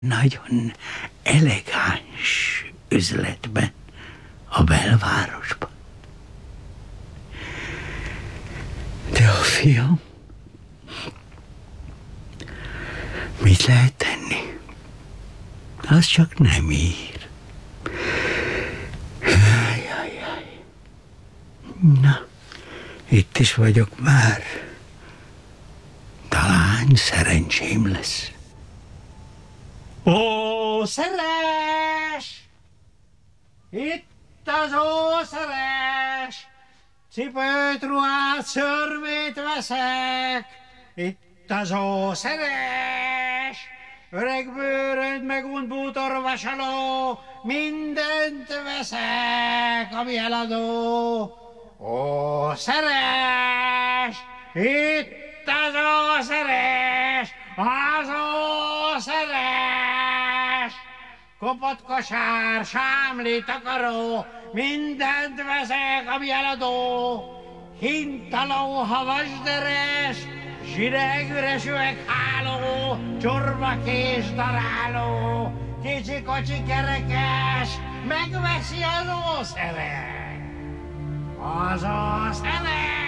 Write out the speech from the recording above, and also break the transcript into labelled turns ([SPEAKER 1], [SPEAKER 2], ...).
[SPEAKER 1] nagyon elegáns üzletben a belvárosban. De a fiam, mit lehet tenni? Az csak nem ír. Jaj. Na, itt is vagyok már. Talán szerencsém lesz.
[SPEAKER 2] Ó, Szeres! Itt az Ószeres! Cipőt, ruhát, szörmét veszek! Itt az Ószeres! Öreg bőrönt, megunt bútor, vasaló, mindent veszek, ami eladó. Ószeres! Itt az Ószeres! Az Ószeres! Kopott kosár, sámli, takaró, mindent veszek, ami eladó. Kint a lóha vasderes, zsireg, üres üvegháló, csorba kés daráló, kicsi kocsi kerekes, megveszi az Ószeres. Az Ószeres!